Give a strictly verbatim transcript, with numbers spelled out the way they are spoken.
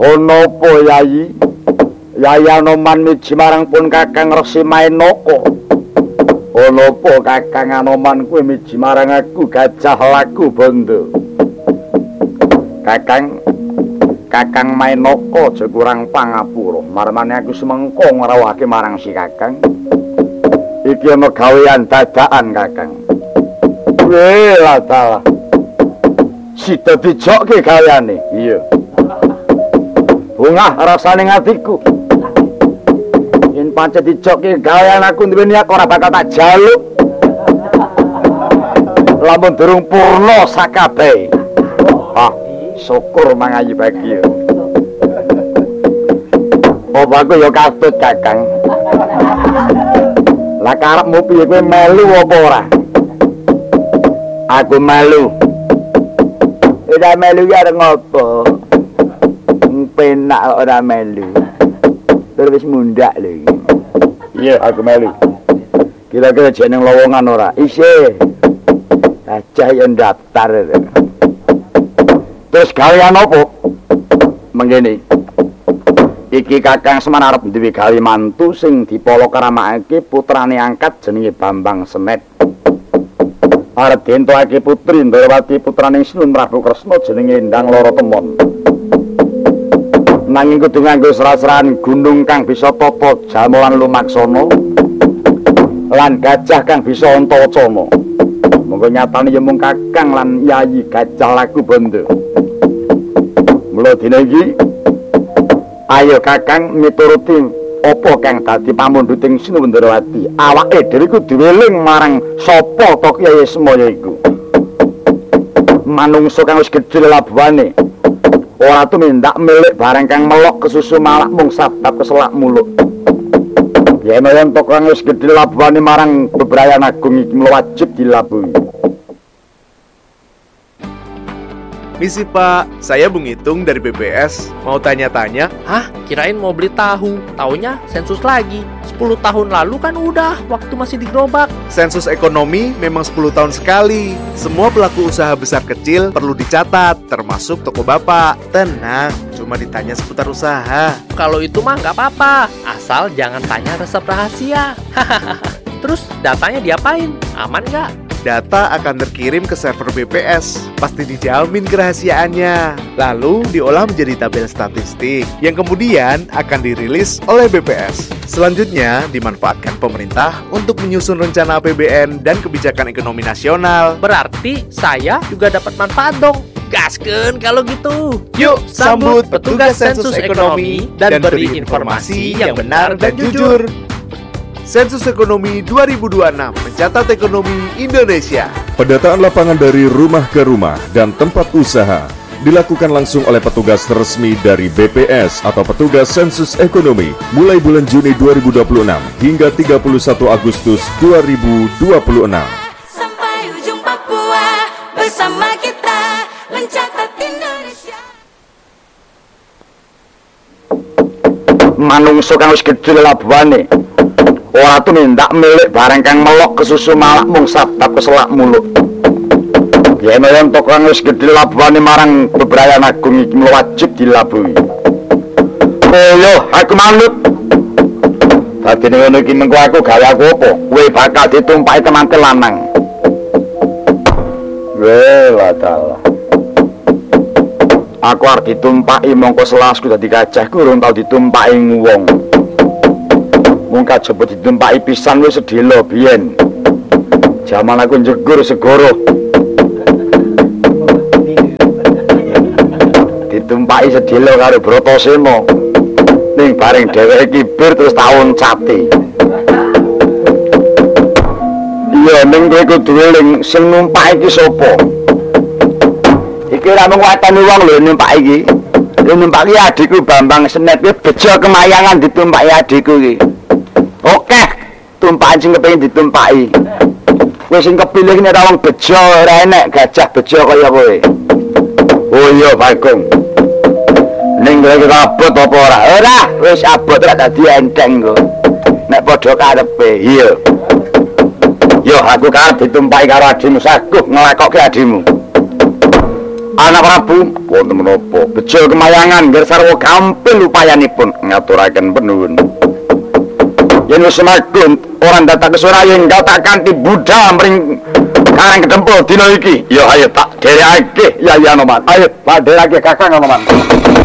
Ono apa Yayi? Yayi Anoman miji marang pun Kakang Resi Mainaka. Ono apa Kakang Anoman kuwi miji marang aku Gajah Laku Bondo? Kakang Kakang Mainaka aja kurang pangapura. Marmane aku semengko ngrawake marang si Kakang. Iki ana gawean dadakan Kakang. Weh lah dalah. Sida dijokke gaweane. Iya. Bungah rasane ngatiku. Yen pancen dijokke gawean aku duwe niat ora bakal tak jaluk. Lamun durung purna sakabehe. Ah, syukur mangayu bagi. Apa aku ya katut Kakang. Lah karepmu piye kowe melu apa ora? Aku melu. Ora melu ya ngopo? Penak ora melu. Terus wis mundak lho. Iya, aku melu. Kira-kira jeneng lowongan ora? Isih. Acah yang daftar. Terus gawean apa? Mengene. Iki Kakang Semar arep duwe gawe mantu sing dipala karamakake putrane angkat jenenge Bambang Semet. Arep dentokake putri Ndrawati putrane Sinun Prabu Kresna jenenge Endang Loro Temon. Nanging kudu nganggo serat-serahan gunung kang bisa tata jamulan lumaksana lan gajah kang bisa antawacana. Monggo nyatane ya mung Kakang lan Yayi Gajah Laku Bondo. Mula dina iki ayo Kakang mituruti apa kang dadi pamunduting Sinun Ndrawati. Awake dhewe kudu eling marang sapa to Kyai Semaya iku. Manungsa kang wis gedhe labuhane ora tumindak milik barang kang melok kesusu malak mung sabab keselak muluk. Yen yen to kang wis gedhe labuhane marang bebrayan agung iki wajib dilabuhi. Misi Pak, saya Bung Itung dari B P S. Mau tanya-tanya? Hah? Kirain mau beli tahu. Taunya sensus lagi. sepuluh tahun lalu kan udah, waktu masih di gerobak. Sensus ekonomi memang sepuluh tahun sekali. Semua pelaku usaha besar kecil perlu dicatat, termasuk toko Bapak. Tenang, cuma ditanya seputar usaha. Kalau itu mah nggak apa-apa, asal jangan tanya resep rahasia. Terus datanya diapain? Aman nggak? Data akan terkirim ke server B P S, pasti dijamin kerahasiaannya. Lalu diolah menjadi tabel statistik yang kemudian akan dirilis oleh B P S. Selanjutnya dimanfaatkan pemerintah untuk menyusun rencana A P B N dan kebijakan ekonomi nasional. Berarti saya juga dapat manfaat dong. Gaskeun kalau gitu. Yuk sambut petugas sensus ekonomi dan beri informasi yang benar dan jujur. Sensus Ekonomi dua ribu dua puluh enam mencatat ekonomi Indonesia. Pendataan lapangan dari rumah ke rumah dan tempat usaha dilakukan langsung oleh petugas resmi dari B P S atau petugas sensus ekonomi mulai bulan Juni dua ribu dua puluh enam hingga tiga puluh satu Agustus dua ribu dua puluh enam. Sampai ujung Papua bersama kita mencatat Indonesia. Manungsa kang wis gedhe labuhane ora tumindak milik barang kang melok kesusu malak mung sabab keselak muluk. Yen yen to kang wis gedhe labuhane marang bebrayan agung iki wajib dilabuhi. Oh yo, aku manut. Dadi ngono iki mengko aku gawe aku apa? Kowe bakal ditumpaki temanten lanang. Weh, ladalah. Aku arep ditumpaki mongko selasku dadi gajah ku urung tau ditumpaki wong. Mung kajebut ditumpaki pisan wis sedhela biyen. Jaman aku njegur segoro. Ditumpaki sedhela karo Bratasena. Ning bareng dheweke kibir terus taun cati. Iya ning kowe kudu eling sing numpak iki sapa? Iki ora mung watone wong lho numpak iki. Lho numpak iki adikku Bambang Senet kuwi bejo kemayangan ditumpaki adikku iki. Oke, tumpakan sing kepengin ditumpaki. Kowe sing kepilih nek wong bejo ora enek gajah bejo kaya kowe. Oh iya, Bagong. Ning kowe abot apa ora? Ora, wis abot ora dadi enteng kok. Nek padha karepe, iya. Yo aku karep ditumpaki karo adimu saguh nglakokke adimu. Anak Prabu, wonten menapa? Bejo kemayangan nggih sarwa gampil upayanipun ngaturaken penuhun. Yen wis semagun ora ndatak kesuraya enggal tak kanthi Buddha mring Karang Kedempul dina iki. Ya ayo tak derekake Yayi Anoman. Ayo tak derekake Kakang Anoman.